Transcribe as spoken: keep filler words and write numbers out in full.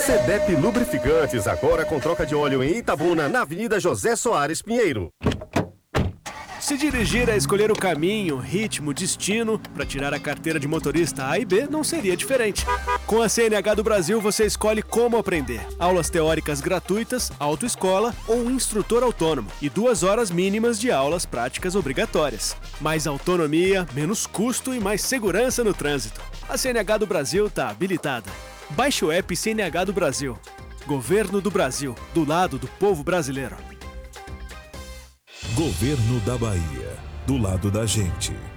Sedep Lubrificantes, agora com troca de óleo em Itabuna, na Avenida José Soares Pinheiro. Se dirigir é escolher o caminho, ritmo, destino para tirar a carteira de motorista A e B não seria diferente. Com a C N H do Brasil você escolhe como aprender. Aulas teóricas gratuitas, autoescola ou um instrutor autônomo e duas horas mínimas de aulas práticas obrigatórias. Mais autonomia, menos custo e mais segurança no trânsito. A C N H do Brasil está habilitada. Baixe o app C N H do Brasil. Governo do Brasil, do lado do povo brasileiro. Governo da Bahia, do lado da gente.